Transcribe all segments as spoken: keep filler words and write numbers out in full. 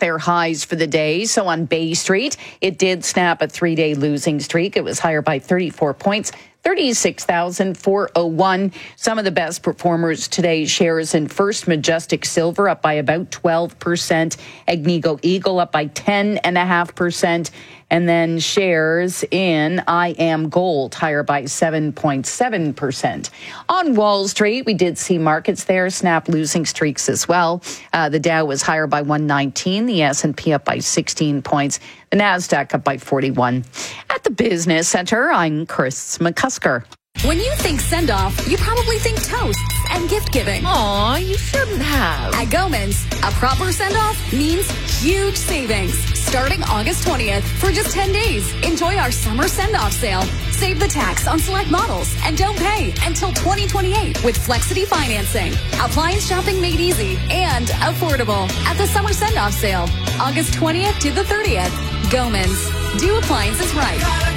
their highs for the day. So on Bay Street, it did snap a three-day losing streak. It was higher by thirty-four points. thirty-six thousand four hundred one. Some of the best performers today, shares in First Majestic Silver up by about twelve percent. Agnico Eagle up by ten point five percent. And then shares in I Am Gold higher by seven point seven percent. On Wall Street, we did see markets there snap losing streaks as well. Uh, the Dow was higher by one nineteen, the S and P up by sixteen points, the NASDAQ up by forty-one. At the Business Center, I'm Chris McCusker. When you think send-off, you probably think toasts and gift-giving. Aw, you shouldn't have. At Goman's, a proper send-off means huge savings. Starting August twentieth, for just ten days, enjoy our summer send-off sale. Save the tax on select models and don't pay until twenty twenty-eight with Flexity financing. Appliance shopping made easy and affordable at the summer send-off sale, August twentieth to the thirtieth. Goman's. Do appliances right.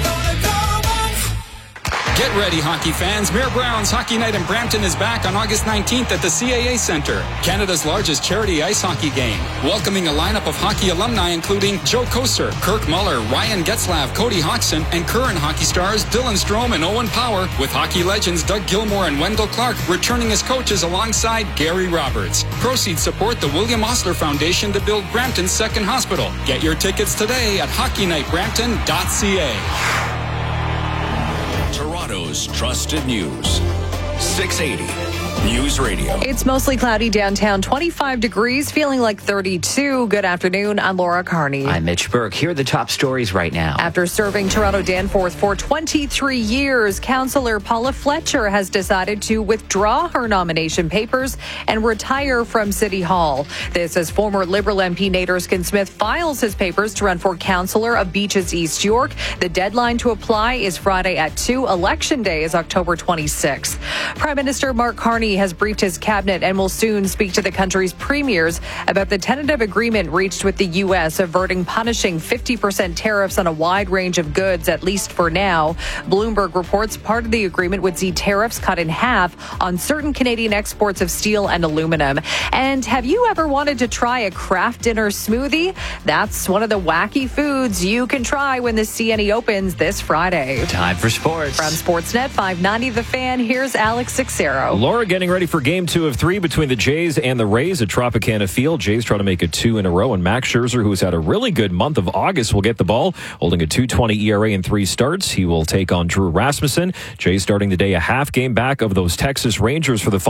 Get ready, hockey fans. Mayor Brown's Hockey Night in Brampton is back on August nineteenth at the C A A Centre, Canada's largest charity ice hockey game. Welcoming a lineup of hockey alumni including Joe Koser, Kirk Muller, Ryan Getzlav, Cody Hodgson, and current hockey stars Dylan Strome and Owen Power, with hockey legends Doug Gilmour and Wendell Clark returning as coaches alongside Gary Roberts. Proceeds support the William Osler Foundation to build Brampton's second hospital. Get your tickets today at hockey night brampton dot c a. Toronto's trusted news. six eighty News Radio. It's mostly cloudy downtown, twenty-five degrees, feeling like thirty-two. Good afternoon. I'm Laura Carney. I'm Mitch Burke. Here are the top stories right now. After serving Toronto Danforth for twenty-three years, Councillor Paula Fletcher has decided to withdraw her nomination papers and retire from City Hall. This as former Liberal M P Nate Erskine-Smith files his papers to run for councillor of Beaches East York. The deadline to apply is Friday at two. Election Day is October twenty-sixth. Prime Minister Mark Carney has briefed his cabinet and will soon speak to the country's premiers about the tentative agreement reached with the U S averting punishing fifty percent tariffs on a wide range of goods, at least for now. Bloomberg reports part of the agreement would see tariffs cut in half on certain Canadian exports of steel and aluminum. And have you ever wanted to try a craft dinner smoothie? That's one of the wacky foods you can try when the C N E opens this Friday. Time for sports. From Sportsnet five ninety The Fan, here's Alex Sixero. Laura getting ready for game two of three between the Jays and the Rays at Tropicana Field. Jays trying to make it two in a row, and Max Scherzer, who's had a really good month of August, will get the ball, holding a two twenty E R A in three starts. He will take on Drew Rasmussen. Jays starting the day a half game back of those Texas Rangers for the